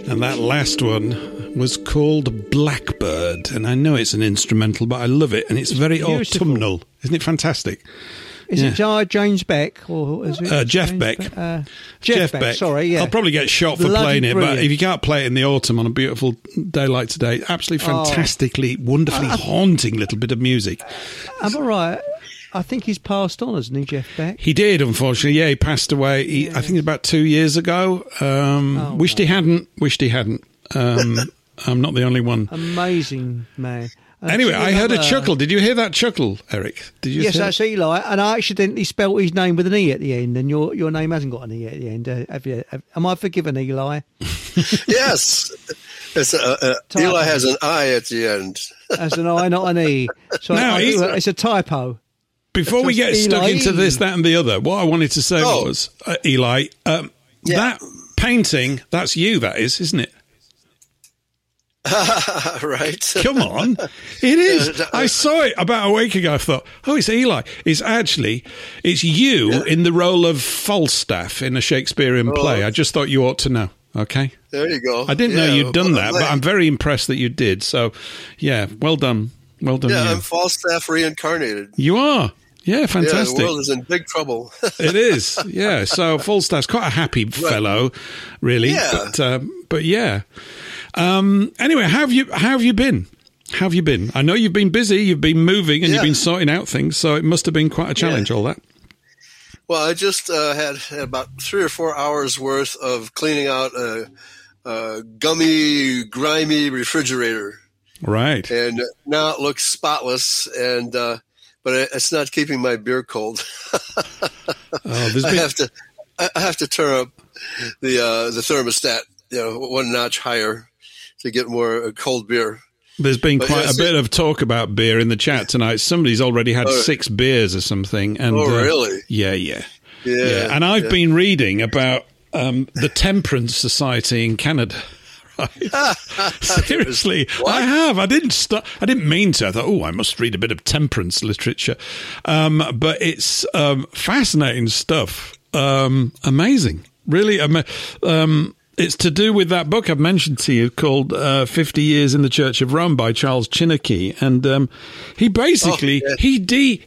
And that last one was called Blackbird. And I know it's an instrumental, but I love it. And it's very beautiful. autumnal. Isn't it fantastic? Is it James Beck? Or is it Jeff James Beck. Jeff Beck, sorry, yeah. I'll probably get shot for Bloody playing it, brilliant. but if you can't play it in the autumn on a beautiful day like today, absolutely fantastically, wonderfully haunting little bit of music. Am I right? I think he's passed on, hasn't he, Jeff Beck? He did, unfortunately. Yeah, he passed away. I think about 2 years ago. Wished he hadn't. I'm not the only one. Amazing man. And Anyway, I heard a chuckle. Did you hear that chuckle, Eric? Did you? Yes, hear that's Eli, and I accidentally spelt his name with an E at the end, and your name hasn't got an E at the end. Have you? Am I forgiven, Eli? Yes. It's Eli has an I at the end. As an I, not an E. So it's a typo. Before we get stuck into this, that, and the other, what I wanted to say was, Eli, that painting, that's you, that is, isn't it? Right. Come on. It is. I saw it about a week ago. I thought, it's Eli. It's you in the role of Falstaff in a Shakespearean play. I just thought you ought to know. Okay. There you go. I didn't know you'd done that, but I'm very impressed that you did. So, yeah, well done. Well done. Yeah, I'm Falstaff reincarnated. You are. Yeah, fantastic. Yeah, the world is in big trouble. It is. Yeah. So Falstaff's quite a happy fellow, really. Yeah. But yeah. Anyway, how have you been? How have you been? I know you've been busy, you've been moving, and you've been sorting out things, so it must have been quite a challenge, all that. Well, I just had about 3 or 4 hours worth of cleaning out a gummy, grimy refrigerator. Right. And now it looks spotless, and but it's not keeping my beer cold. I have to turn up the thermostat, one notch higher to get more cold beer. There's been quite a bit of talk about beer in the chat tonight. Somebody's already had 6 beers or something. And, really? Yeah. And I've been reading about the Temperance Society in Canada. Right? Seriously, I have. I didn't mean to. I thought, I must read a bit of temperance literature. But it's fascinating stuff. Amazing. Really it's to do with that book I've mentioned to you called 50 Years in the Church of Rome by Charles Chinnocky. And he basically, he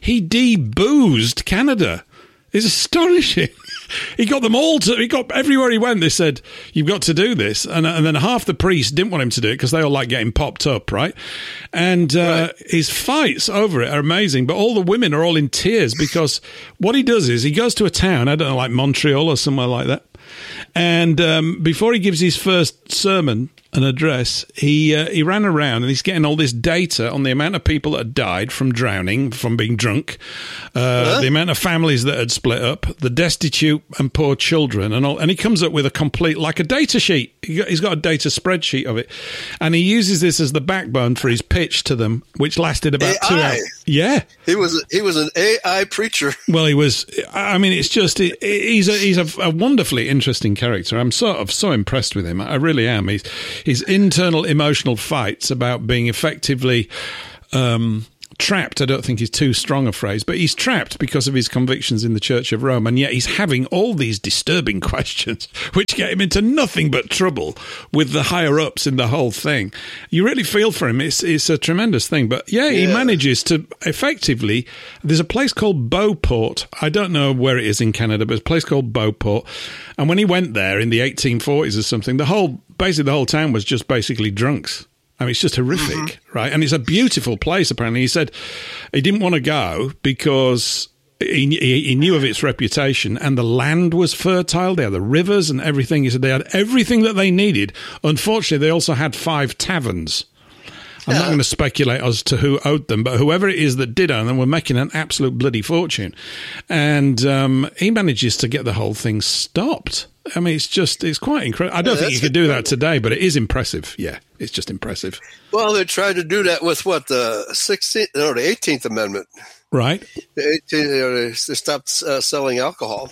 de-boozed Canada. It's astonishing. He got them all everywhere he went, they said, you've got to do this. And then half the priests didn't want him to do it because they all like getting popped up, right? And his fights over it are amazing. But all the women are all in tears because what he does is he goes to a town, I don't know, like Montreal or somewhere like that. And before he gives his first sermon and address, he ran around and he's getting all this data on the amount of people that had died from drowning, from being drunk, the amount of families that had split up, the destitute and poor children, and all. And he comes up with a complete, like a data sheet. He's got a data spreadsheet of it, and he uses this as the backbone for his pitch to them, which lasted about 2 hours. Yeah, he was an AI preacher. Well, he was. I mean, it's just he's a wonderfully interesting character. I'm so impressed with him. I really am. His internal emotional fights about being effectively trapped, I don't think is too strong a phrase, but he's trapped because of his convictions in the Church of Rome, and yet he's having all these disturbing questions which get him into nothing but trouble with the higher-ups in the whole thing. You really feel for him. It's a tremendous thing. But, he manages to effectively... There's a place called Beauport. I don't know where it is in Canada, but it's a place called Beauport. And when he went there in the 1840s or something, the whole town was just basically drunks. I mean, it's just horrific, right? And it's a beautiful place, apparently. He said he didn't want to go because he knew of its reputation and the land was fertile. They had the rivers and everything. He said they had everything that they needed. Unfortunately, they also had 5 taverns. I'm not going to speculate as to who owed them, but whoever it is that did own them were making an absolute bloody fortune. And he manages to get the whole thing stopped. I mean, it's quite incredible. I don't think you could do that today, but it is impressive. Yeah, it's just impressive. Well, they tried to do that with the 18th Amendment. Right. They stopped selling alcohol.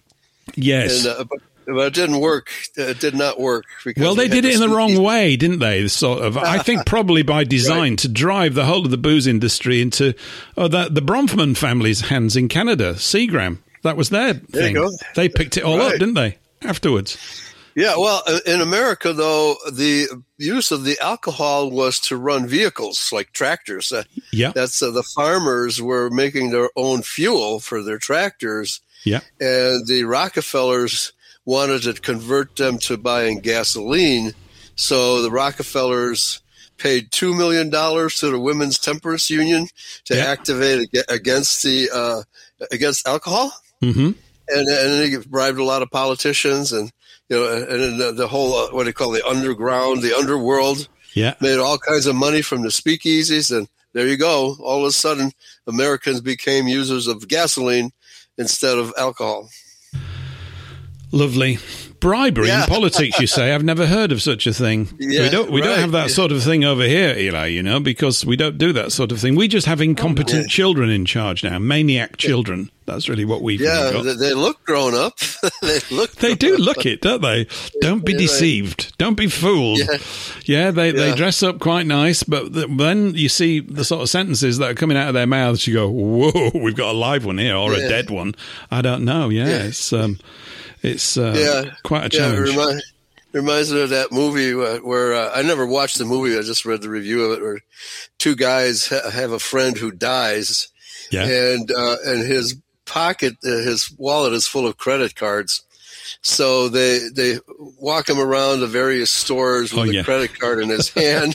Yes. And, but it didn't work. It did not work. Well, they did it in the wrong way, didn't they? Sort of. I think probably by design to drive the whole of the booze industry into the Bronfman family's hands in Canada. Seagram. That was their thing. There you go. They picked it all up, didn't they? Afterwards. Yeah, well, in America, though, the use of the alcohol was to run vehicles like tractors. That's the farmers were making their own fuel for their tractors. Yeah, and the Rockefellers wanted to convert them to buying gasoline. So the Rockefellers paid $2 million to the Women's Temperance Union to activate against alcohol. Mm-hmm. And they bribed a lot of politicians and the whole what they call the underworld. Yeah, made all kinds of money from the speakeasies, and there you go. All of a sudden, Americans became users of gasoline instead of alcohol. Lovely. Bribery in politics, you say? I've never heard of such a thing. Yeah, we don't have that sort of thing over here, Eli, because we don't do that sort of thing. We just have incompetent children in charge now, maniac children. That's really what we've got. They look grown up. They do look it, don't they? Don't be deceived. Don't be fooled. They dress up quite nice, but then you see the sort of sentences that are coming out of their mouths, you go, whoa, we've got a live one here, or a dead one. I don't know. It's quite a challenge. It reminds me of that movie where I never watched the movie. I just read the review of it, where two guys have a friend who dies, and his pocket, his wallet is full of credit cards. So they walk him around the various stores with a credit card in his hand.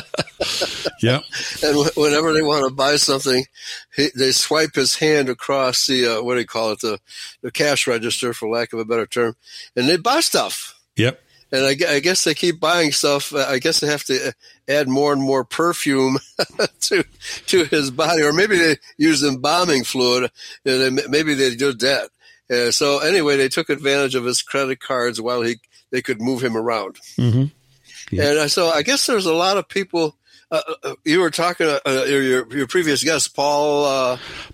And whenever they want to buy something, they swipe his hand across the, what do you call it, the cash register, for lack of a better term, and they buy stuff. Yep. And I guess they keep buying stuff. I guess they have to add more and more perfume to his body, or maybe they use embalming fluid. Maybe they did that. So anyway, they took advantage of his credit cards while they could move him around. Mm-hmm. Yeah. And so I guess there's a lot of people. You were talking your previous guest, Paul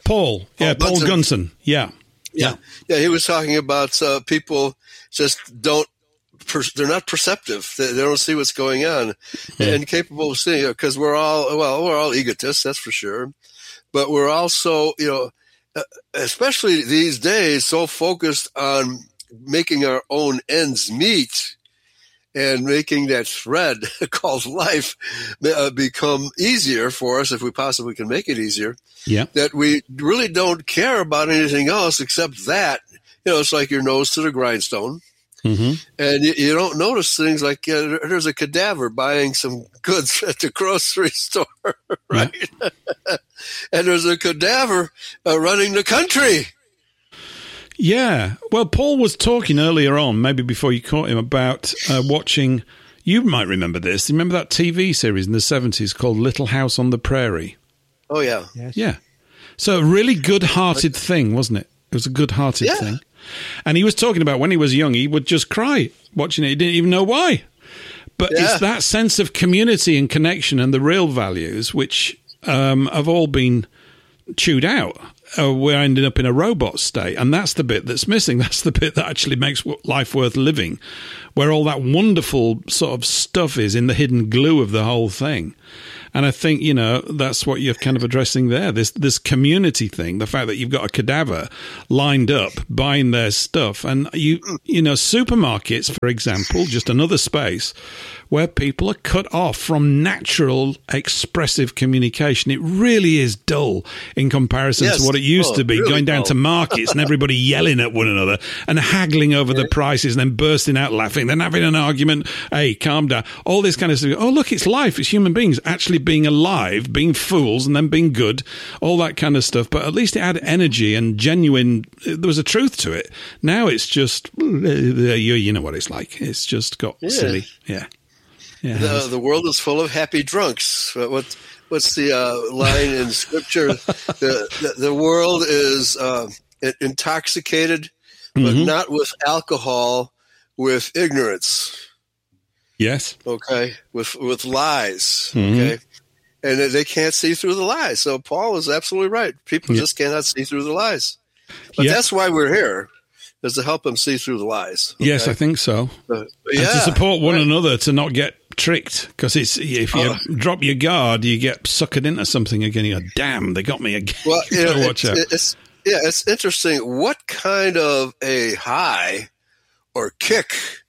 Gunson. Yeah. He was talking about people just they're not perceptive. They don't see what's going on and capable of seeing it, because we're all egotists, that's for sure. But we're also, especially these days, so focused on making our own ends meet and making that thread called life become easier for us, if we possibly can make it easier. Yeah. That we really don't care about anything else except that. It's like your nose to the grindstone. Mm-hmm. And you don't notice things like there's a cadaver buying some goods at the grocery store, right? Yeah. And there's a cadaver running the country. Yeah. Well, Paul was talking earlier on, maybe before you caught him, about watching, you might remember this. Remember that TV series in the 70s called Little House on the Prairie? Oh, yeah. Yes. Yeah. So a really good-hearted thing, wasn't it? It was a good-hearted thing. And he was talking about when he was young, he would just cry watching it. He didn't even know why. But it's that sense of community and connection and the real values, which have all been chewed out. We're ending up in a robot state. And that's the bit that's missing. That's the bit that actually makes life worth living, where all that wonderful sort of stuff is in the hidden glue of the whole thing. And I think, that's what you're kind of addressing there, this community thing, the fact that you've got a cadaver lined up buying their stuff. And, supermarkets, for example, just another space where people are cut off from natural, expressive communication. It really is dull in comparison to what it used to be, really going down to markets and everybody yelling at one another and haggling over the prices and then bursting out laughing, then having an argument. Hey, calm down. All this kind of stuff. Oh, look, it's life. It's human beings actually being alive, being fools and then being good, all that kind of stuff. But at least it had energy and genuine, there was a truth to it. Now it's just, you know what it's like. It's just got silly. Yeah. The world is full of happy drunks. What's the line in Scripture? The world is intoxicated, but not with alcohol, with ignorance. Yes. Okay. With lies. Okay. And they can't see through the lies. So Paul is absolutely right. People just cannot see through the lies. But that's why we're here, is to help them see through the lies. Okay? Yes, I think so. And to support one another to not get tricked, because if you drop your guard, you get suckered into something again. You go, damn, they got me again. Well, watch out. It's interesting. What kind of a high or kick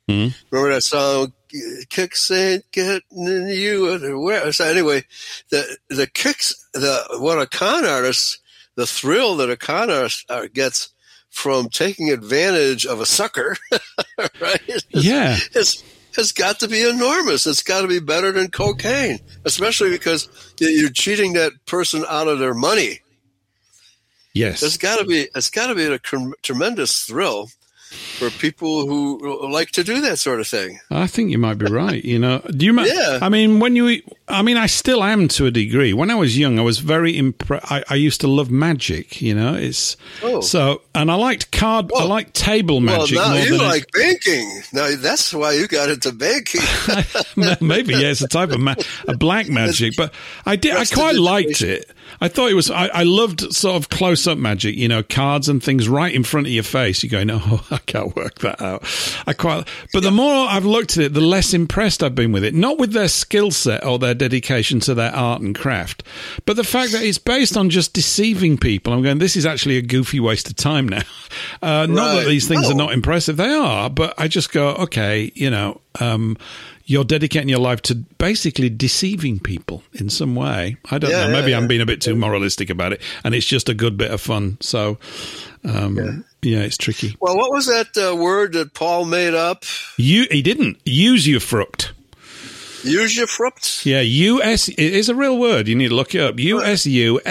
Remember that song, "Kicks Ain't Getting in You"? So anyway, the kicks, what a con artist, the thrill that a con artist gets from taking advantage of a sucker, right? It's got to be enormous. It's got to be better than cocaine, especially because you're cheating that person out of their money. Yes, it's got to be a tremendous thrill for people who like to do that sort of thing. I think you might be right. Do you? Yeah. I mean, I still am to a degree. When I was young, I was very impressed. I used to love magic. So, and I liked I liked table magic. Well, now more you than like banking. Now that's why you got into banking. Maybe, yeah, it's a type of a black magic, but I quite liked it. I thought it was. I loved sort of close-up magic. Cards and things right in front of your face. You're going, oh, I can't work that out. But the more I've looked at it, the less impressed I've been with it. Not with their skill set or their dedication to their art and craft, but the fact that it's based on just deceiving people. I'm going, this is actually a goofy waste of time now. Not that these things are not impressive. They are, but I just go, okay, you're dedicating your life to basically deceiving people in some way. I don't know. Maybe I'm being a bit too moralistic about it, and it's just a good bit of fun. So, it's tricky. Well, what was that word that Paul made up? He didn't. Usufruct. Usufruct? Yeah, it is a real word. You need to look it up. Usufruct.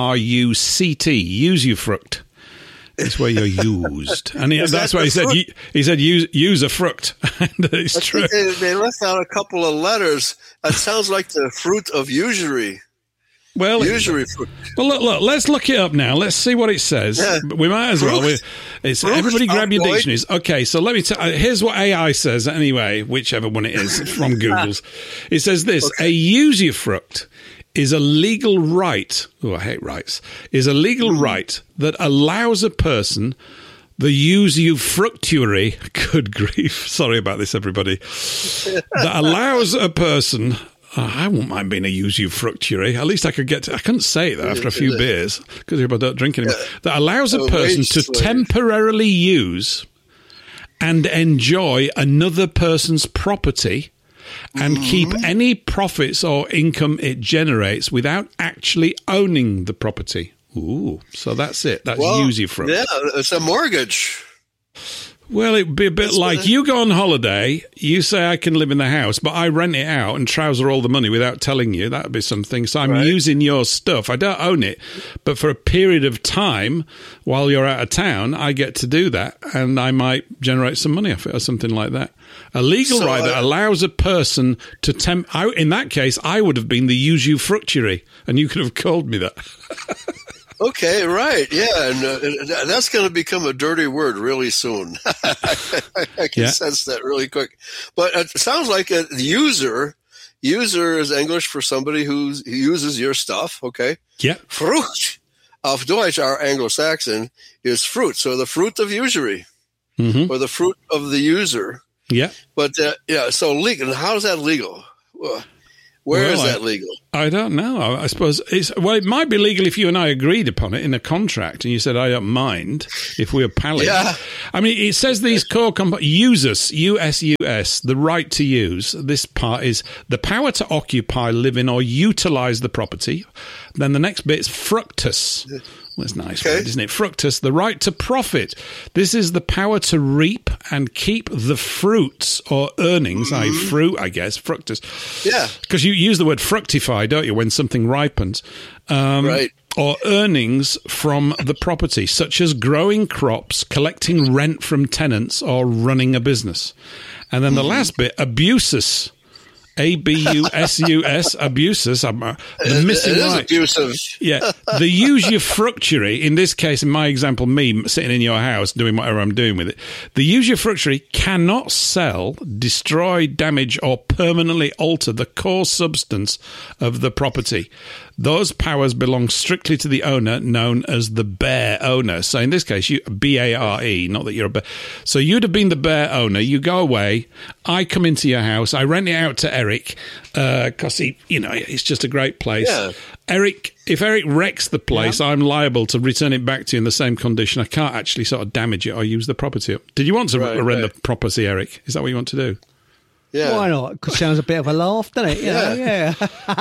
Usufruct. It's where you're used, and that's why he said. He said use a fruit, and it's true. They left out a couple of letters. That sounds like the fruit of usury. Well, usury fruit. Well, look. Let's look it up now. Let's see what it says. Yeah. We might as well. Everybody, grab your dictionaries. Okay, so let me tell. Here's what AI says. Anyway, whichever one it is from Google's, it says this: a usufruct is a legal right. Oh, I hate rights. Is a legal right that allows a person the usufructuary. Good grief! Sorry about this, everybody. That allows a person. I won't mind being a usufructuary. At least I couldn't say that after a few beers because people don't drink anymore. That allows a person to temporarily use and enjoy another person's property and keep any profits or income it generates without actually owning the property. Ooh, so that's it. That's usufruct. Yeah, it's a mortgage. Well, it'd be a bit like you go on holiday, you say I can live in the house, but I rent it out and trouser all the money without telling you. That would be something. So I'm using your stuff. I don't own it, but for a period of time while you're out of town, I get to do that, and I might generate some money off it or something like that. A legal right that allows a person to in that case, I would have been the usufructuary, and you could have called me that. Okay, right, yeah, and that's going to become a dirty word really soon. I can sense that really quick. But it sounds like a user. User is English for somebody who uses your stuff, okay? Yeah. Fruit. Auf Deutsch, our Anglo-Saxon, is fruit. So the fruit of usury, or the fruit of the user. Yeah. But, so legal. And how is that legal? Where is that legal? I don't know. I suppose it might be legal if you and I agreed upon it in a contract and you said, I don't mind if we're pals. Yeah. I mean, it says these core users, USUS, the right to use. This part is the power to occupy, live in, or utilize the property. Then the next bit is fructus. Well, it's a nice word, isn't it? Fructus, the right to profit. This is the power to reap and keep the fruits or earnings, i.e. fruit, I guess, fructus. Yeah. Because you use the word fructify, don't you, when something ripens. Right. Or earnings from the property, such as growing crops, collecting rent from tenants, or running a business. And then the last bit, abusus. ABUSUS, abusus. The missing right. Abusive. Yeah. The usufructuary, in this case, in my example, me sitting in your house doing whatever I'm doing with it, the usufructuary cannot sell, destroy, damage, or permanently alter the core substance of the property. Those powers belong strictly to the owner, known as the bare owner. So in this case, BARE, not that you're a bear. So you'd have been the bare owner. You go away. I come into your house. I rent it out to Eric because it's just a great place. Yeah. Eric, if Eric wrecks the place, I'm liable to return it back to you in the same condition. I can't actually sort of damage it or use the property up. Did you want to rent the property, Eric? Is that what you want to do? Yeah. Why not? Because sounds a bit of a laugh, doesn't it? Yeah.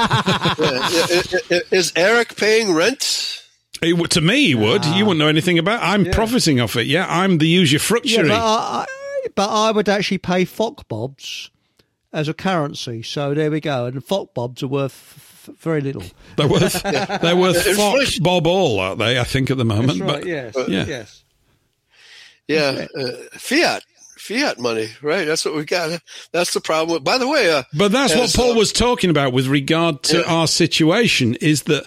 Is Eric paying rent? To me, he would. You wouldn't know anything about it. I'm profiting off it. Yeah, I'm the usufructuary. Yeah, but I would actually pay fockbobs as a currency. So there we go. And fockbobs are worth very little. They're worth fox bob all, aren't they? I think at the moment. That's right. But, yes. Yeah. Fiat money, right? That's what we got. That's the problem. By the way, but that's what Paul was talking about with regard to our situation. Is that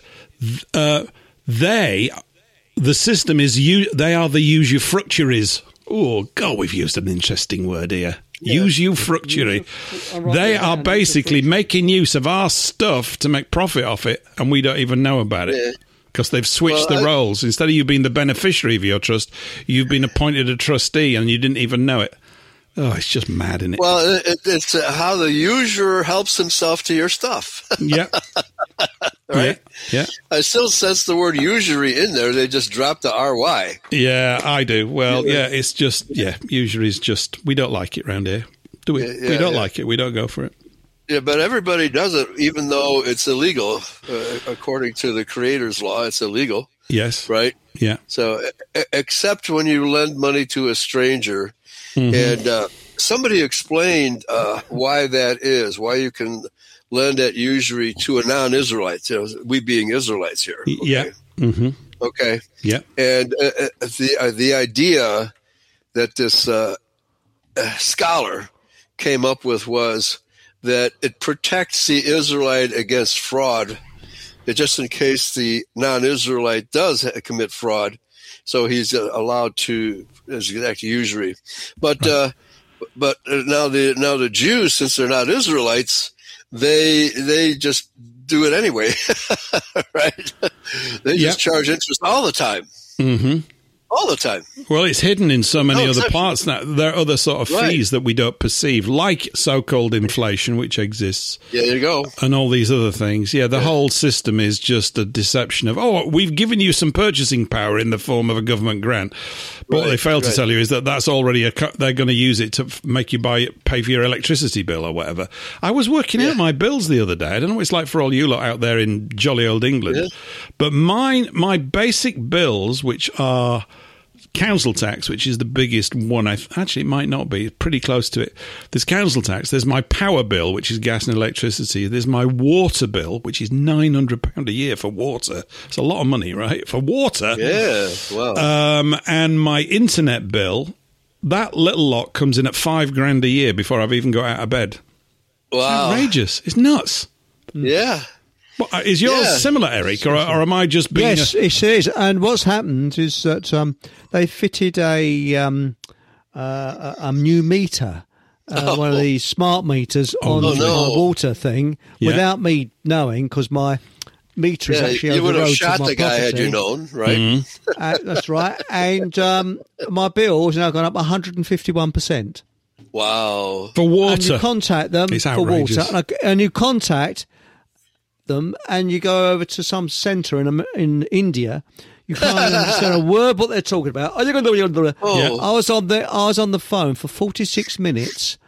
the system is they are the usufructuaries. Oh God, we've used an interesting word here. Usufructuary. They are basically making use of our stuff to make profit off it, and we don't even know about it because they've switched the roles. Instead of you being the beneficiary of your trust, you've been appointed a trustee, and you didn't even know it. Oh, it's just mad, isn't it? Well, it's how the usurer helps himself to your stuff. Yeah. Right? Yeah. I still sense the word usury in there. They just dropped the RY. Yeah, I do. Well, it's just, usury is just, we don't like it around here. Do we? We don't like it. We don't go for it. Yeah, but everybody does it, even though it's illegal. According to the Creator's law, it's illegal. Yes. Right? Yeah. So, except when you lend money to a stranger, and somebody explained why that is, why you can lend that usury to a non-Israelite, we being Israelites here. Okay? Yeah. Mm-hmm. Okay. Yeah. And the idea that this scholar came up with was that it protects the Israelite against fraud, just in case the non-Israelite does commit fraud. So he's allowed to exact usury, but now the Jews, since they're not Israelites, they just do it anyway, right? They just charge interest all the time. Mm-hmm. All the time. Well, it's hidden in so many other parts now. There are other sort of fees that we don't perceive, like so-called inflation, which exists. Yeah, there you go. And all these other things. Yeah, the whole system is just a deception of, we've given you some purchasing power in the form of a government grant. But what they fail to tell you is that that's already they're going to use it to make you pay for your electricity bill or whatever. I was working out my bills the other day. I don't know what it's like for all you lot out there in jolly old England. But my basic bills, which are council tax, which is the biggest one. Actually, it might not be. Pretty close to it. There's council tax. There's my power bill, which is gas and electricity. There's my water bill, which is £900 a year for water. It's a lot of money, right? For water. Yeah. Wow. And my internet bill, that little lot comes in at $5,000 a year before I've even got out of bed. Wow. It's outrageous. It's nuts. Yeah. Well, is yours similar, Eric, or am I just being... Yes, it is. And what's happened is that they fitted a new meter, one of these smart meters on my water thing, without me knowing, because my meter is actually over the road to my property. You would have shot the guy had you known, right? Mm-hmm. That's right. And my bill has now gone up 151%. Wow. For water. And you contact them for water, and you contact them, and you go over to some centre in India. You can't understand a word what they're talking about. I was on the phone for 46 minutes